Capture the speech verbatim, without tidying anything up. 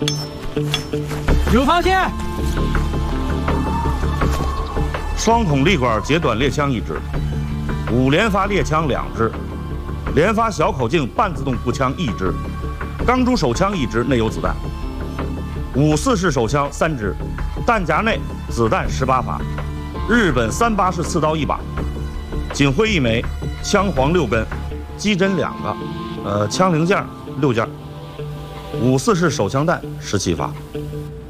有发现！ 双筒立管截短猎枪一支，五连发猎枪两支，连发小口径半自动步枪一支，钢珠手枪一支，内有子弹。五四式手枪三支，弹夹内子弹十八发，日本三八式刺刀一把，警徽一枚，枪簧六根，机针两个，呃，枪零件六件。五四式手枪弹十七发。